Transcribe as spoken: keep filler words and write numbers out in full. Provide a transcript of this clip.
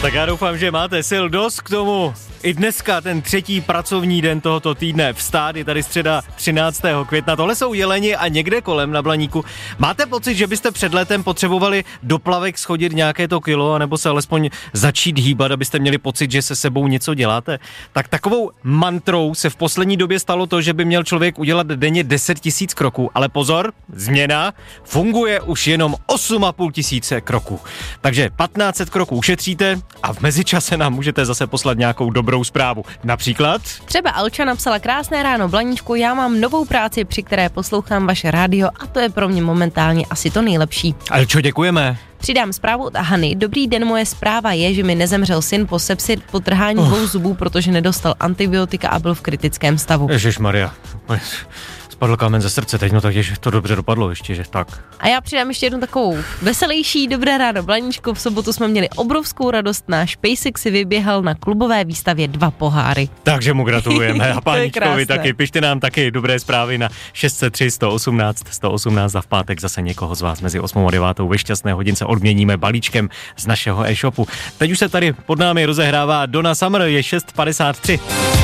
Tak já doufám, že máte sil dost k tomu. I dneska, ten třetí pracovní den tohoto týdne, vstát, je tady středa třináctého května. Tohle jsou jeleni a někde kolem na Blaníku. Máte pocit, že byste před letem potřebovali do plavek schodit nějaké to kilo, anebo se alespoň začít hýbat, abyste měli pocit, že se sebou něco děláte? Tak takovou mantrou se v poslední době stalo to, že by měl člověk udělat denně deset tisíc kroků. Ale pozor, změna, funguje už jenom osm a půl tisíce kroků. Takže patnáct set kroků ušetříte a v mezičase nám můžete zase poslat nějakou dobrou zprávu. Například? Třeba Alča napsala: krásné ráno, Blaníčku, já mám novou práci, při které poslouchám vaše rádio a to je pro mě momentálně asi to nejlepší. Alčo, děkujeme. Přidám zprávu od Hany. Dobrý den, moje zpráva je, že mi nezemřel syn po sepsi po trhání uh. dvou zubů, protože nedostal antibiotika a byl v kritickém stavu. Ježišmarja. Spadl kámen ze srdce teď, no tak je, to dobře dopadlo ještě, že tak. A já přidám ještě jednu takovou veselější. Dobré ráno, Blaníčku, v sobotu jsme měli obrovskou radost, náš pejsek si vyběhal na klubové výstavě dva poháry. Takže mu gratulujeme a páničkovi taky, pište nám taky dobré zprávy na šest set tři, sto osmnáct, sto osmnáct a v pátek zase někoho z vás mezi osmou a devátou ve šťastné hodince odměníme balíčkem z našeho e-shopu. Teď už se tady pod námi rozehrává Donna Summer, je šest padesát tři.